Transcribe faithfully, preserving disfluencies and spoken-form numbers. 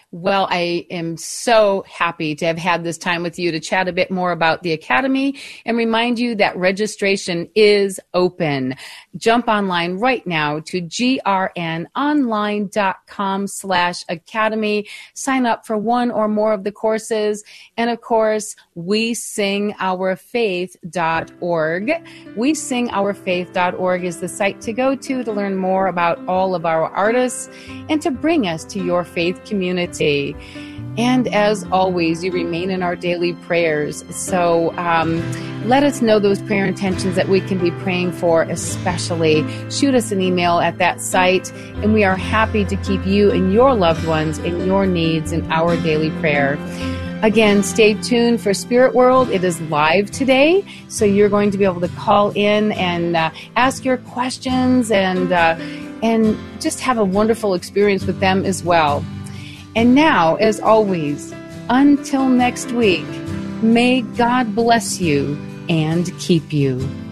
Well, I am so happy to have had this time with you to chat a bit more about the Academy and remind you that registration is open. Jump online right now to grnonline.com slash academy. Sign up for one or more of the courses. And of course, we sing our faith dot org. we sing our faith dot org is the site to go to to learn more about all of our artists and to bring us to your faith community. And as always, you remain in our daily prayers. So um, let us know those prayer intentions that we can be praying for, especially. Shoot us an email at that site, and we are happy to keep you and your loved ones and your needs in our daily prayer. Again, stay tuned for Spirit World. It is live today, so you're going to be able to call in and uh, ask your questions and uh, and just have a wonderful experience with them as well. And now, as always, until next week, may God bless you and keep you.